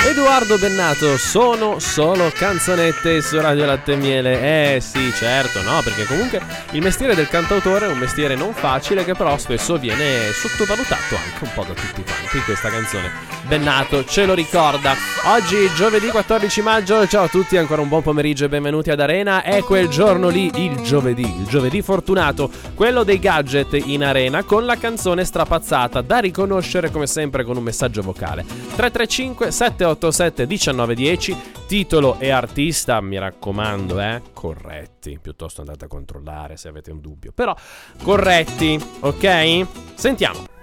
Edoardo Bennato, sono solo canzonette su Radio Latte e Miele. Sì, certo, no, perché comunque il mestiere del cantautore è un mestiere non facile che però spesso viene sottovalutato anche un po' da tutti quanti. Questa canzone Bennato ce lo ricorda. Oggi giovedì 14 maggio, ciao a tutti, ancora un buon pomeriggio e benvenuti ad Arena. È quel giorno lì, il giovedì fortunato, quello dei gadget in Arena con la canzone strapazzata da riconoscere come sempre con un messaggio vocale. 335 787 1910, titolo e artista, mi raccomando, corretti, piuttosto andate a controllare se avete un dubbio, però corretti, ok? Sentiamo.